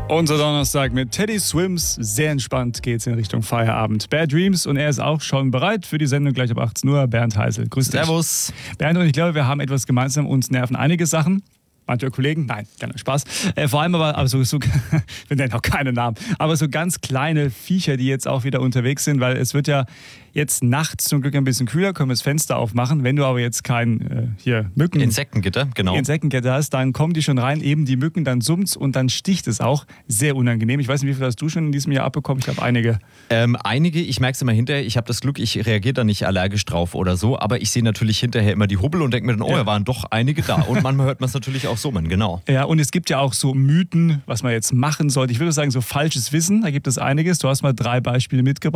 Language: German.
Unser Donnerstag mit Teddy Swims. Sehr entspannt geht's in Richtung Feierabend. Bad Dreams und er ist auch schon bereit für die Sendung gleich ab 18 Uhr. Bernd Heisel, grüß dich. Servus. Bernd und ich glaube, wir haben etwas gemeinsam. Uns nerven einige Sachen. Manche Kollegen, nein, gerne Spaß. Vor allem aber so wir nennen auch keine Namen, aber so ganz kleine Viecher, die jetzt auch wieder unterwegs sind, weil es wird ja jetzt nachts zum Glück ein bisschen kühler, können wir das Fenster aufmachen. Wenn du aber jetzt kein Mücken... Insektengitter, genau. Insektengitter hast, dann kommen die schon rein, eben die Mücken, dann summt's und dann sticht es auch. Sehr unangenehm. Ich weiß nicht, wie viel hast du schon in diesem Jahr abbekommen? Ich glaube, einige. Einige, ich merke es immer hinterher. Ich habe das Glück, ich reagiere da nicht allergisch drauf oder so, aber ich sehe natürlich hinterher immer die Hubbel und denke mir dann, oh, da waren doch einige da. Und manchmal hört man es natürlich auch summen, genau. Ja, und es gibt ja auch so Mythen, was man jetzt machen sollte. Ich würde sagen, so falsches Wissen, da gibt es einiges. Du hast mal 3 Beispiele mitgebracht.